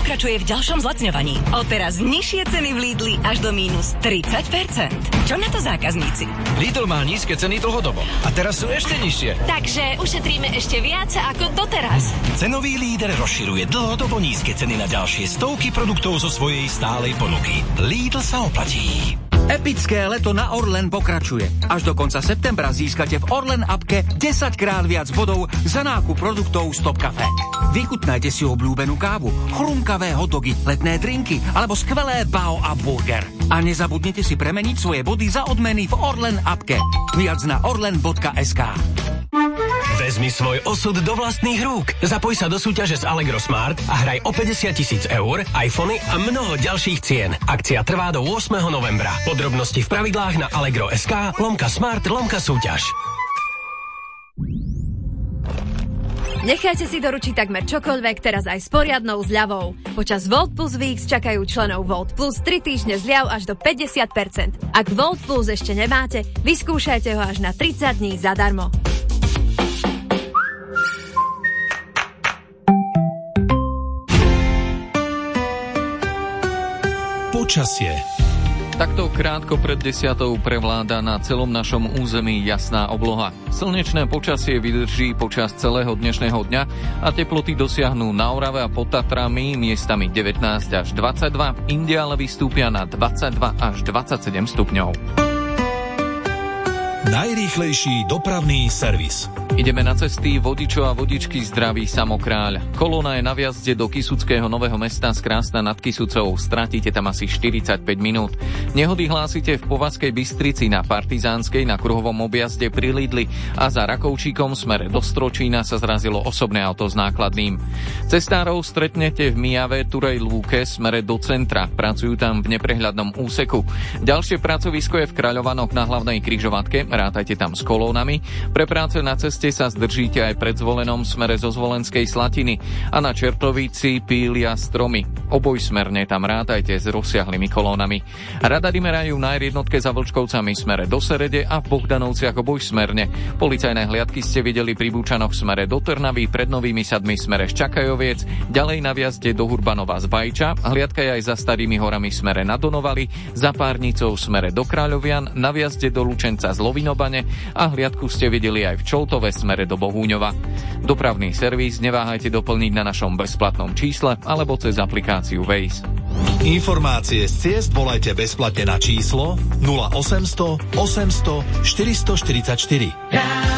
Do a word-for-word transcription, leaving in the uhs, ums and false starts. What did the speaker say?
pokračuje v ďalšom zlacňovaní. Odteraz nižšie ceny v Lidli až do mínus tridsať percent. Čo na to zákazníci? Lidl má nízke ceny dlhodobo a teraz sú ešte nižšie. Takže ušetríme ešte viac ako doteraz. Cenový líder rozširuje dlhodobo nízke ceny na ďalšie stovky produktov zo svojej stálej ponuky. Lidl sa oplatí. Epické leto na Orlen pokračuje. Až do konca septembra získate v Orlen appke desaťkrát viac bodov za nákup produktov z Top Café. Vychutnajte si obľúbenú kávu, chrumkavé hotdogy, letné drinky alebo skvelé bao a burger. A nezabudnite si premeniť svoje body za odmeny v Orlen appke. Viac na orlen bodka es ká. Vezmi svoj osud do vlastných rúk. Zapoj sa do súťaže z Allegro Smart a hraj o päťdesiat tisíc eur, iPhony a mnoho ďalších cien. Akcia trvá do ôsmeho novembra. Podrobnosti v pravidlách na allegro bodka es ká lomka smart lomka súťaž. Nechajte si doručiť takmer čokoľvek teraz aj s poriadnou zľavou. Počas Volt Plus Weeks čakajú členov Volt Plus tri týždne zľav až do päťdesiat percent. Ak Volt Plus ešte nemáte, vyskúšajte ho až na tridsať dní zadarmo. Počasie. Takto krátko pred desiatou prevláda na celom našom území jasná obloha. Slnečné počasie vydrží počas celého dnešného dňa a teploty dosiahnu na Orave a pod Tatrami miestami devätnásť až dvadsaťdva, inde ale vystúpia na dvadsaťdva až dvadsaťsedem stupňov. Najrýchlejší dopravný servis. Ideme na cesty, vodičov a vodičky zdraví Samokráľ. Kolóna je na vjazde do Kysuckého Nového Mesta z Krásna nad Kysucou. Stratíte tam asi štyridsaťpäť minút. Nehody hlásite v Povazkej Bystrici, na Partizánskej, na kruhovom objazde pri Lidli a za Rakovčíkom smere do Stročína sa zrazilo osobné auto s nákladným. Cestárov stretnete v Mijave Turej Lúke smere do centra. Pracujú tam v neprehľadnom úseku. Ďalšie pracovisko je v Kráľovanoch na hlavnej križovatke. Rátajte tam s kolónami. Pre práce na ceste sa zdržíte aj pred Zvolenom smere zo Zvolenskej Slatiny a na Čertovici Pília Stromy. Obojsmerne tam rátajte s rozsiahlými kolónami. Radary merajú na er jednotke za Vlčkovcami smere do Serede a v Bohdanovciach obojsmerne. Policajné hliadky ste videli pri Búčanoch smere do Trnavy, pred Novými Sadmi smere z Čakajoviec, ďalej na vjazde do Hurbanova z Bajča, hliadka je aj za Starými horami smere na Donovali, za Párnicou smere do Kráľovian, na vjazde do Lučenca z Lovinobane a hliadku ste videli aj v Čoltove smere do Bohúňova. Dopravný servis neváhajte doplniť na našom bezplatnom čísle alebo cez aplikáciu Waze. Informácie z ciest volajte bezplatne na číslo nula osemsto osemsto štyristoštyridsaťštyri.